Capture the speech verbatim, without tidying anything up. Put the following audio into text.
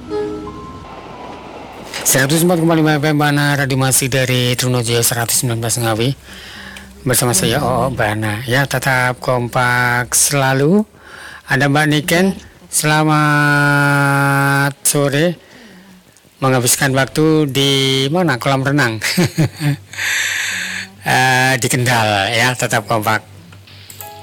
seratus empat koma lima F M Bana Radio masih dari Trunojoyo seratus sembilan belas Ngawi. Bersama saya Oo Bana. Ya, tetap kompak selalu. Ada Mbak Niken. Selamat sore. Menghabiskan waktu di mana? Kolam renang. uh, di Kendal ya, tetap kompak.